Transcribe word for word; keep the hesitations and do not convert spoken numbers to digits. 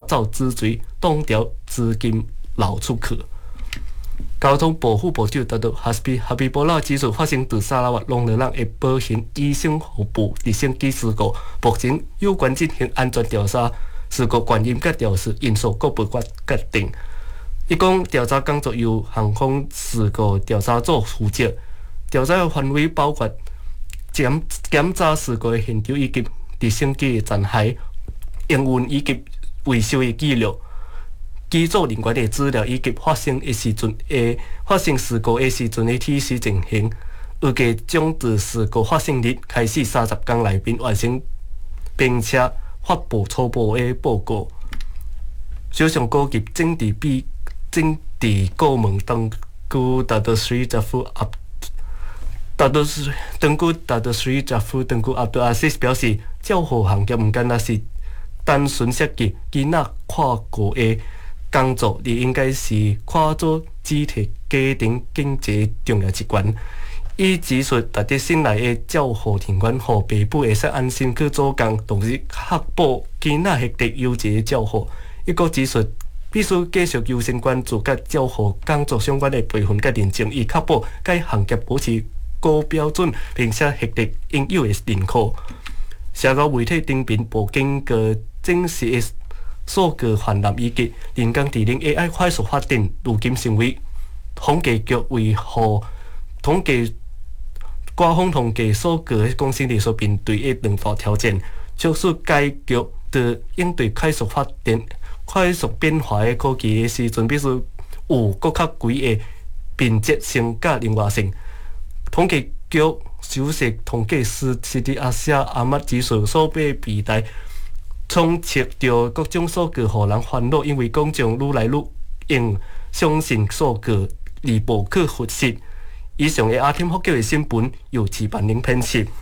造之罪，挡掉资金流出去。交通部副部长达到哈斯比哈比波拉指出，发生在沙拉越龙热浪的保险医生服务直升机事故，目前有关进行安全调查，事故原因甲调试因素各不决定。伊讲调查工作由航空事故调查组负责，调查的范围包括检检查事故的现场以及直升机的残骸、营运以及维修的记录。机组人员的资料以及发生的时阵的发生事故的时阵的提示情形，预计将自事故发生日开始三十天内面完成，并且发布初步的报告。首相高级政治比政治顾问当局达到水扎夫阿达到当局达到水扎夫当局阿杜阿西斯表示，照护行业唔仅仅是单纯涉及囡仔跨国的工作，你应该是看作整体家庭经济重要一环。伊指出，特别新来的照护人员，互爸母会使安心去做工，同时确保囡仔获得优质的照护。伊阁指出，必须继续优先关注甲照护工作相关的培训甲认证，以确保该行业保持高标准，并且获得应有的认可。社交媒体顶面不经过证实的数据泛滥以及人工智能 A I 快速发展，如今成为统计局为互统计官方统计数据的公司里所面对的两大挑战，促使该局在应对快速发展、快速变化的科技的时阵，必须有更较贵的便捷性甲灵活性。统计局首席统计师斯蒂阿夏阿麦指出，所备平台充斥着各种数据，互人烦恼，因为公众愈来愈用相信数据而无可核实。以上的阿添福建的新闻由齐万玲编辑。